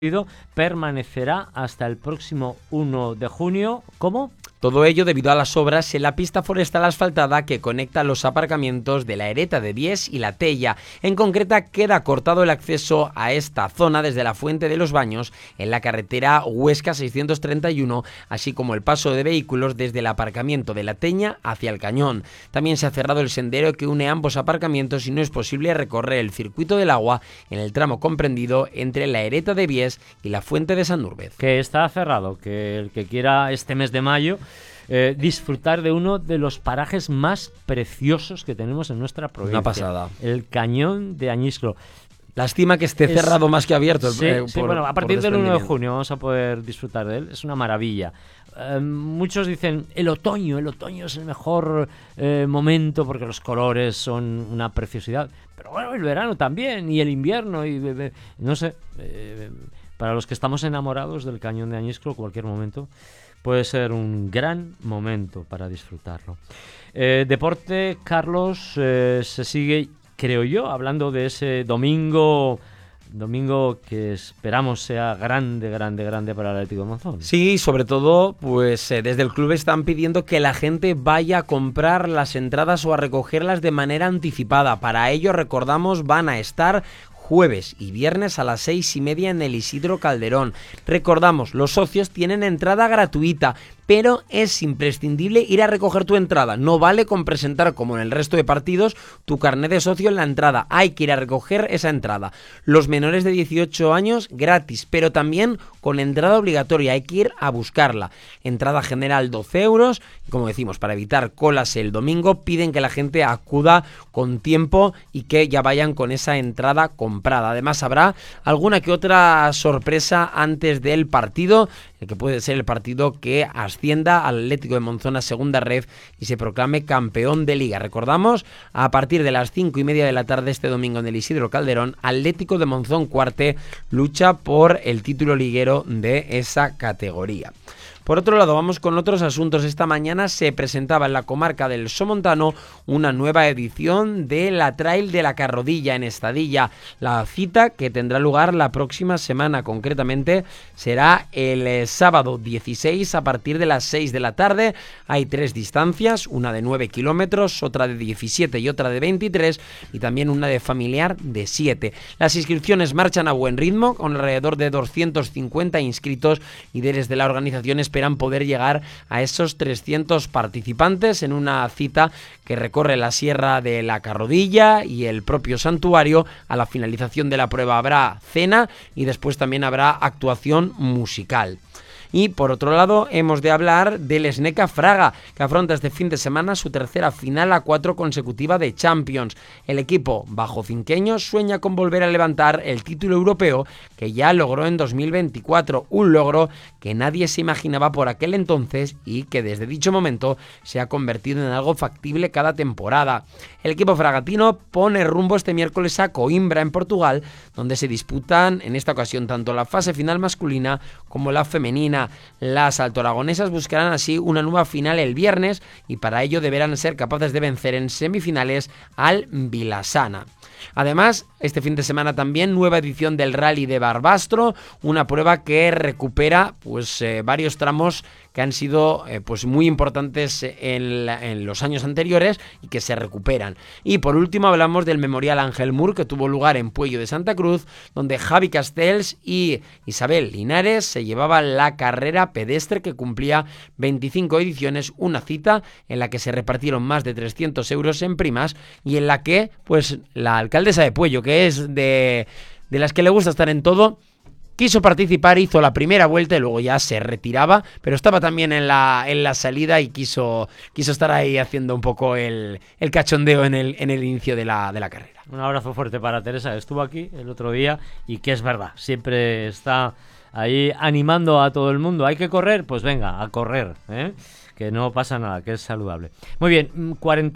permanecerá hasta el próximo 1 de junio. ¿Cómo? Todo ello debido a las obras en la pista forestal asfaltada que conecta los aparcamientos de la Ereta de Bies y la Tella. En concreta, queda cortado el acceso a esta zona desde la Fuente de los Baños en la carretera Huesca 631, así como el paso de vehículos desde el aparcamiento de la Teña hacia el Cañón. También se ha cerrado el sendero que une ambos aparcamientos y no es posible recorrer el circuito del agua en el tramo comprendido entre la Ereta de Bies y la Fuente de Sanúrbez. Que está cerrado, que el que quiera este mes de mayo disfrutar de uno de los parajes más preciosos que tenemos en nuestra provincia. Una pasada. El Cañón de Añisclo. Lástima que esté cerrado más que abierto. Sí, bueno, a partir del 1 de junio vamos a poder disfrutar de él. Es una maravilla. Muchos dicen el otoño es el mejor momento porque los colores son una preciosidad. Pero bueno, el verano también y el invierno y no sé. Para los que estamos enamorados del Cañón de Añisco, cualquier momento puede ser un gran momento para disfrutarlo. Deporte, Carlos, se sigue, creo yo, hablando de ese domingo que esperamos sea grande para el Atlético de Monzón. Sí, sobre todo, pues desde el club están pidiendo que la gente vaya a comprar las entradas o a recogerlas de manera anticipada. Para ello, recordamos, van a estar jueves y viernes a las 6:30 en el Isidro Calderón. Recordamos, los socios tienen entrada gratuita, pero es imprescindible ir a recoger tu entrada. No vale con presentar, como en el resto de partidos, tu carnet de socio en la entrada. Hay que ir a recoger esa entrada. Los menores de 18 años, gratis, pero también con entrada obligatoria. Hay que ir a buscarla. Entrada general 12 euros. Y como decimos, para evitar colas el domingo, piden que la gente acuda con tiempo y que ya vayan con esa entrada comprada. Además, habrá alguna que otra sorpresa antes del partido, que puede ser el partido que ascienda al Atlético de Monzón a segunda red y se proclame campeón de liga. Recordamos, a partir de las 5:30 de la tarde este domingo en el Isidro Calderón, Atlético de Monzón Cuarte lucha por el título liguero de esa categoría. Por otro lado, vamos con otros asuntos. Esta mañana se presentaba en la comarca del Somontano una nueva edición de la Trail de la Carrodilla en Estadilla. La cita, que tendrá lugar la próxima semana, concretamente será el sábado 16 a partir de las 6 de la tarde. Hay 3 distancias, una de 9 kilómetros, otra de 17 y otra de 23 y también una de familiar de 7. Las inscripciones marchan a buen ritmo, con alrededor de 250 inscritos y desde la organización esperan poder llegar a esos 300 participantes en una cita que recorre la Sierra de la Carrodilla y el propio santuario. A la finalización de la prueba habrá cena y después también habrá actuación musical. Y por otro lado hemos de hablar del Sneca Fraga, que afronta este fin de semana su tercera final a 4 consecutiva de Champions. El equipo bajocinqueño sueña con volver a levantar el título europeo que ya logró en 2024, un logro que nadie se imaginaba por aquel entonces y que desde dicho momento se ha convertido en algo factible cada temporada. El equipo fragatino pone rumbo este miércoles a Coimbra, en Portugal, donde se disputan en esta ocasión tanto la fase final masculina como la femenina. Las altoaragonesas buscarán así una nueva final el viernes y para ello deberán ser capaces de vencer en semifinales al Vilassana. Además, este fin de semana también nueva edición del Rally de Barbastro, una prueba que recupera varios tramos que han sido muy importantes en los años anteriores y que se recuperan. Y por último hablamos del Memorial Ángel Mur, que tuvo lugar en Puello de Santa Cruz, donde Javi Castells y Isabel Linares se llevaban la carrera pedestre que cumplía 25 ediciones, una cita en la que se repartieron más de 300 euros en primas y en la que la alcaldesa de Puello, que es de las que le gusta estar en todo, quiso participar, hizo la primera vuelta y luego ya se retiraba, pero estaba también en la salida y quiso estar ahí haciendo un poco el cachondeo en el inicio de la carrera. Un abrazo fuerte para Teresa, estuvo aquí el otro día y que es verdad, siempre está ahí animando a todo el mundo. ¿Hay que correr? Pues venga, a correr, que no pasa nada, que es saludable. Muy bien,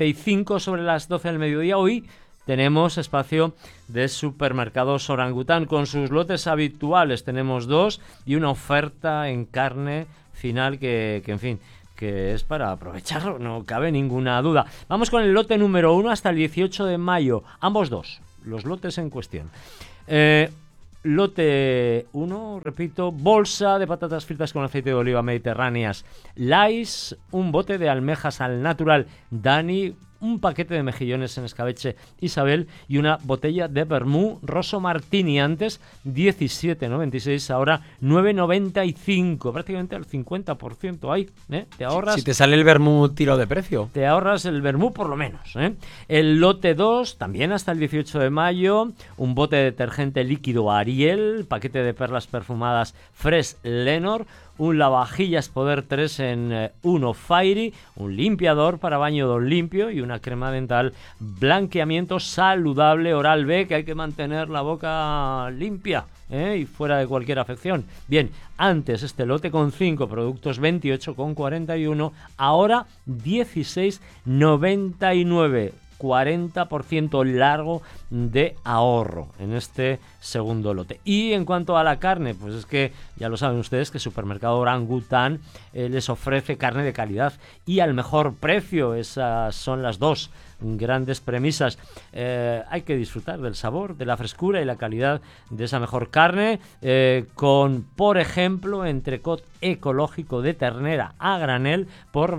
45 sobre las 12 del mediodía. Hoy tenemos espacio de supermercados Orangután con sus lotes habituales. Tenemos 2 y una oferta en carne final que en fin, que es para aprovecharlo, no cabe ninguna duda. Vamos con el lote número 1 hasta el 18 de mayo. Ambos dos, los lotes en cuestión. Lote 1, repito, bolsa de patatas fritas con aceite de oliva mediterráneas Lais, un bote de almejas al natural Dani, un paquete de mejillones en escabeche Isabel y una botella de vermú Rosso Martini, antes 17,96, ahora 9,95, prácticamente al 50% ahí, te ahorras. Si te sale el vermú tiro de precio. Te ahorras el vermú por lo menos, El lote 2, también hasta el 18 de mayo, un bote de detergente líquido Ariel, paquete de perlas perfumadas Fresh Lenor, un lavavajillas Poder 3 en 1 Fairy, un limpiador para baño Don Limpio y una crema dental blanqueamiento saludable Oral B, que hay que mantener la boca limpia y fuera de cualquier afección. Bien, antes este lote con 5 productos 28,41, ahora 16,99. 40% largo de ahorro en este segundo lote. Y en cuanto a la carne, pues es que ya lo saben ustedes que Supermercado Orangután les ofrece carne de calidad y al mejor precio. Esas son las dos grandes premisas. Hay que disfrutar del sabor, de la frescura y la calidad de esa mejor carne, con, por ejemplo, entrecot ecológico de ternera a granel por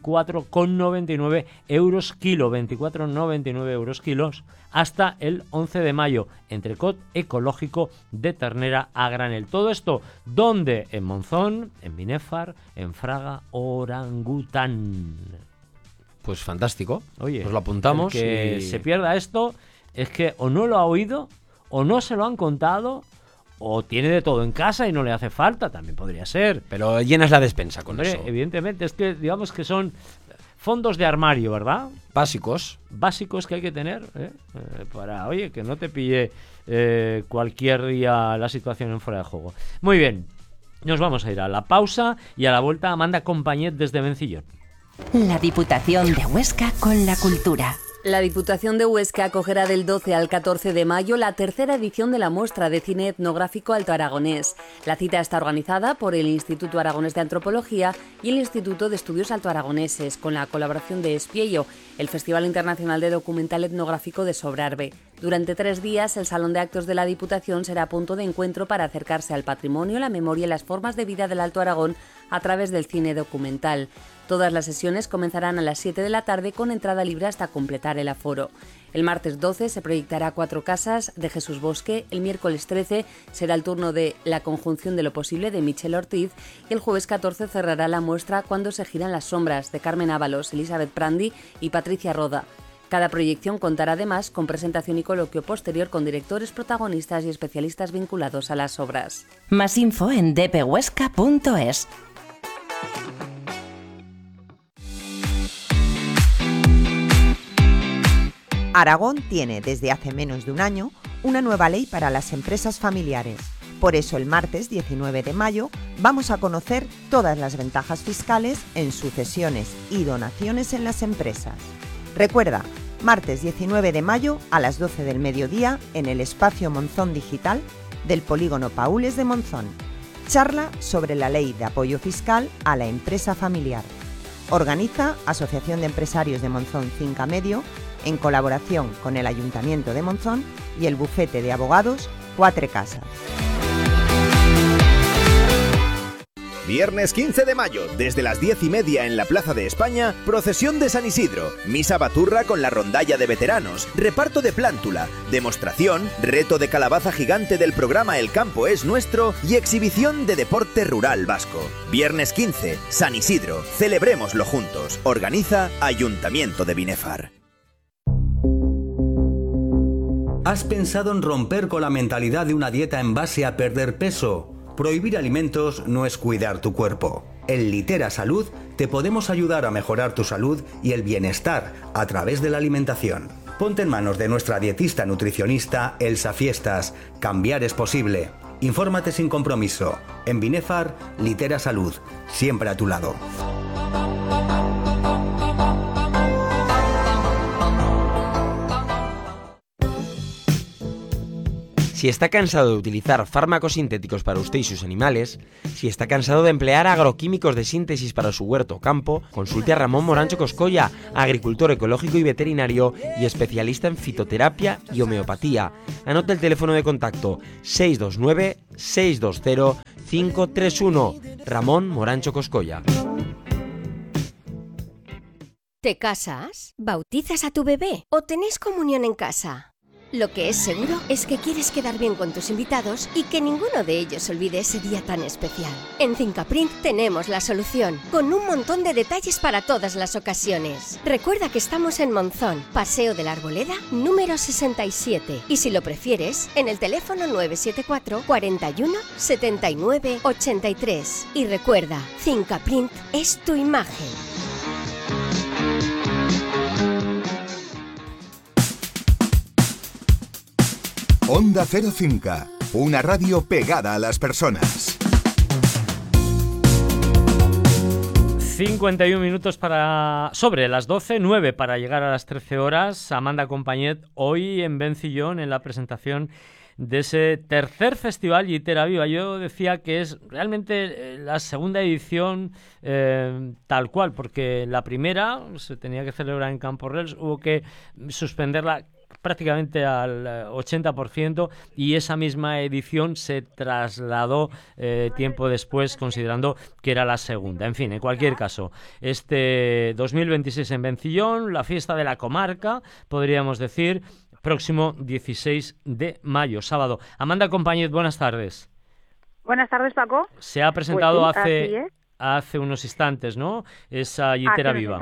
24,99 euros kilo, 24,99 euros kilos hasta el 11 de mayo, entrecot ecológico de ternera a granel. Todo esto, ¿dónde? En Monzón, en Binefar, en Fraga, Orangután. Pues fantástico. Oye, nos lo apuntamos. El que se pierda esto es que o no lo ha oído, o no se lo han contado, o tiene de todo en casa y no le hace falta, también podría ser. Pero llenas la despensa con eso. Evidentemente, es que digamos que son fondos de armario, ¿verdad? Básicos que hay que tener para, oye, que no te pille cualquier día la situación en fuera de juego. Muy bien, nos vamos a ir a la pausa y a la vuelta Amanda Compañet desde Vencillón. La Diputación de Huesca con la cultura. La Diputación de Huesca acogerá del 12 al 14 de mayo la tercera edición de la muestra de cine etnográfico alto aragonés. La cita está organizada por el Instituto Aragonés de Antropología y el Instituto de Estudios Alto Aragoneses, con la colaboración de Espiello, el Festival Internacional de Documental Etnográfico de Sobrarbe. Durante 3 días, el Salón de Actos de la Diputación será punto de encuentro para acercarse al patrimonio, la memoria y las formas de vida del Alto Aragón a través del cine documental. Todas las sesiones comenzarán a las 7 de la tarde con entrada libre hasta completar el aforo. El martes 12 se proyectará 4 casas de Jesús Bosque, el miércoles 13 será el turno de La conjunción de lo posible de Michel Ortiz y el jueves 14 cerrará la muestra Cuando se giran las sombras de Carmen Ábalos, Elizabeth Prandi y Patricia Roda. Cada proyección contará además con presentación y coloquio posterior con directores, protagonistas y especialistas vinculados a las obras. Más info en dphuesca.es. Aragón tiene desde hace menos de un año una nueva ley para las empresas familiares. Por eso el martes 19 de mayo vamos a conocer todas las ventajas fiscales en sucesiones y donaciones en las empresas. Recuerda, martes 19 de mayo a las 12 del mediodía en el espacio Monzón Digital del Polígono Paules de Monzón. Charla sobre la ley de apoyo fiscal a la empresa familiar. Organiza Asociación de Empresarios de Monzón Cinca Medio en colaboración con el Ayuntamiento de Monzón y el bufete de abogados Cuatro Casas. Viernes 15 de mayo, desde las 10:30 en la Plaza de España, procesión de San Isidro, misa baturra con la rondalla de veteranos, reparto de plántula, demostración, reto de calabaza gigante del programa El Campo es Nuestro y exhibición de deporte rural vasco. Viernes 15, San Isidro, celebrémoslo juntos. Organiza Ayuntamiento de Binefar. ¿Has pensado en romper con la mentalidad de una dieta en base a perder peso? Prohibir alimentos no es cuidar tu cuerpo. En Litera Salud te podemos ayudar a mejorar tu salud y el bienestar a través de la alimentación. Ponte en manos de nuestra dietista nutricionista Elsa Fiestas. Cambiar es posible. Infórmate sin compromiso. En Binefar, Litera Salud. Siempre a tu lado. Si está cansado de utilizar fármacos sintéticos para usted y sus animales, si está cansado de emplear agroquímicos de síntesis para su huerto o campo, consulte a Ramón Morancho Coscolla, agricultor ecológico y veterinario y especialista en fitoterapia y homeopatía. Anote el teléfono de contacto 629 620 531. Ramón Morancho Coscolla. ¿Te casas? ¿Bautizas a tu bebé? ¿O tenés comunión en casa? Lo que es seguro es que quieres quedar bien con tus invitados y que ninguno de ellos olvide ese día tan especial. En Fincaprint tenemos la solución, con un montón de detalles para todas las ocasiones. Recuerda que estamos en Monzón, Paseo de la Arboleda, número 67. Y si lo prefieres, en el teléfono 974 41 79 83. Y recuerda, Fincaprint es tu imagen. Onda Cero Finca, una radio pegada a las personas. 51 minutos sobre las 12, 9 para llegar a las 13 horas. Amanda Compañet, hoy en Vencillón, en la presentación de ese tercer festival Llitera Viva. Yo decía que es realmente la segunda edición tal cual, porque la primera se tenía que celebrar en Camporrels, hubo que suspenderla prácticamente al 80%, y esa misma edición se trasladó tiempo después, considerando que era la segunda. En fin, en cualquier caso, este 2026 en Vencillón, la fiesta de la comarca, podríamos decir, próximo 16 de mayo, sábado. Amanda Compañet, buenas tardes. Buenas tardes, Paco. Se ha presentado Pues sí, hace unos instantes, ¿no?, esa Llitera Viva.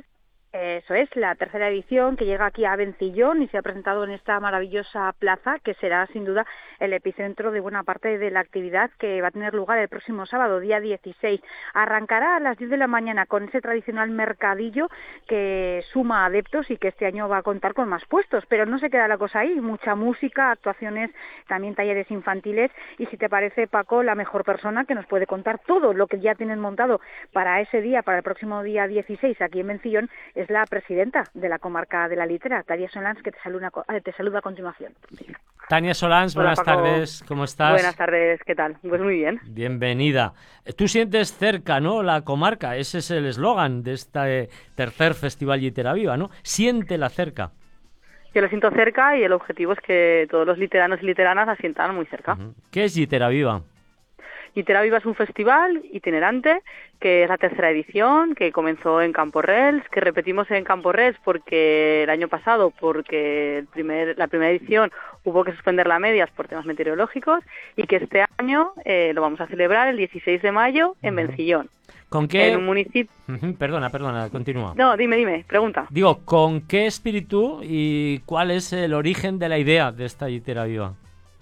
Eso es, la tercera edición que llega aquí a Vencillón y se ha presentado en esta maravillosa plaza, que será sin duda el epicentro de buena parte de la actividad que va a tener lugar el próximo sábado, día 16. Arrancará a las 10 de la mañana con ese tradicional mercadillo que suma adeptos y que este año va a contar con más puestos, pero no se queda la cosa ahí, mucha música, actuaciones, también talleres infantiles, y si te parece, Paco, la mejor persona que nos puede contar todo lo que ya tienen montado para ese día, para el próximo día 16 aquí en Vencillón, es la presidenta de la comarca de la Llitera, Tania Solans, que te saluda a continuación. Tania Solans, Hola, buenas Paco. tardes, ¿cómo estás? Buenas tardes, ¿qué tal? Pues muy bien. Bienvenida. Tú sientes cerca, ¿no?, la comarca, ese es el eslogan de este tercer Festival Llitera Viva, ¿no? Siéntela cerca. Yo lo siento cerca y el objetivo es que todos los literanos y literanas la sientan muy cerca. ¿Qué es Llitera Viva? Llitera Viva es un festival itinerante que es la tercera edición, que comenzó en Camporrels, que repetimos en Camporrels porque el año pasado, porque la primera edición hubo que suspenderla a medias por temas meteorológicos, y que este año lo vamos a celebrar el 16 de mayo en Vencillón. ¿Con qué? En un municipio... Perdona, continúa. No, dime, pregunta. Digo, ¿con qué espíritu y cuál es el origen de la idea de esta Llitera Viva?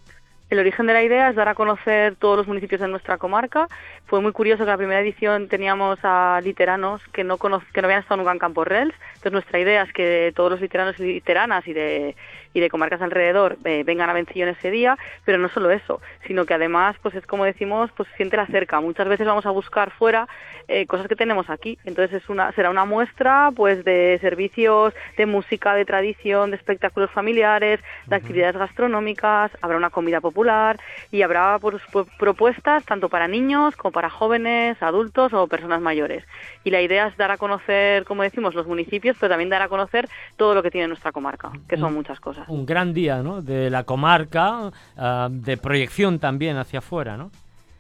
El origen de la idea es dar a conocer todos los municipios de nuestra comarca. Fue muy curioso que en la primera edición teníamos a literanos que no habían estado nunca en Camporrels. Entonces nuestra idea es que todos los literanos y literanas y de comarcas alrededor vengan a Vencillón ese día, pero no solo eso, sino que además, pues es como decimos, pues siéntela cerca. Muchas veces vamos a buscar fuera cosas que tenemos aquí. Entonces será una muestra pues de servicios, de música, de tradición, de espectáculos familiares, de actividades gastronómicas, habrá una comida popular y habrá pues, propuestas tanto para niños como para jóvenes, adultos o personas mayores. Y la idea es dar a conocer, como decimos, los municipios, pero también dar a conocer todo lo que tiene nuestra comarca, que son muchas cosas. Un gran día, ¿no?, de la comarca, de proyección también hacia afuera, ¿no?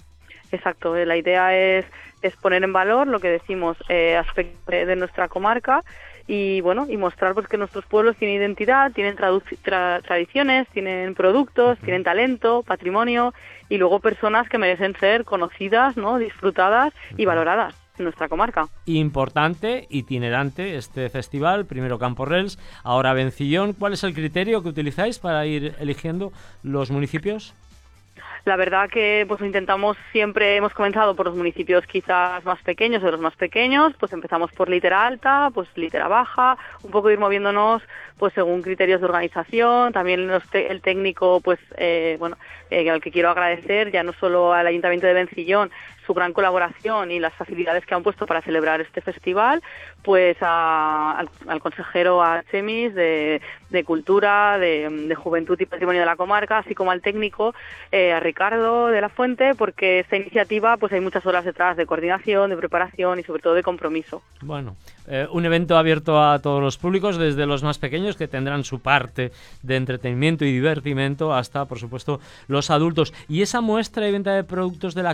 Exacto, la idea es poner en valor lo que decimos, aspectos de nuestra comarca y bueno, y mostrar pues que nuestros pueblos tienen identidad, tienen tradiciones, tienen productos, tienen talento, patrimonio y luego personas que merecen ser conocidas, ¿no?, disfrutadas y valoradas en nuestra comarca. Importante, itinerante este festival, primero Camporrels, ahora Vencillón. ¿Cuál es el criterio que utilizáis para ir eligiendo los municipios? La verdad que pues siempre hemos comenzado por los municipios quizás más pequeños, de los más pequeños, pues empezamos por litera alta, pues litera baja, un poco ir moviéndonos pues según criterios de organización, también el técnico pues al que quiero agradecer ya no solo al Ayuntamiento de Vencillón su gran colaboración y las facilidades que han puesto para celebrar este festival, pues al consejero Chemis de Cultura, de Juventud y Patrimonio de la comarca, así como al técnico, a Ricardo de la Fuente, porque esta iniciativa pues hay muchas horas detrás de coordinación, de preparación y sobre todo de compromiso. Bueno, un evento abierto a todos los públicos, desde los más pequeños, que tendrán su parte de entretenimiento y divertimento, hasta, por supuesto, los adultos. Y esa muestra y venta de productos de la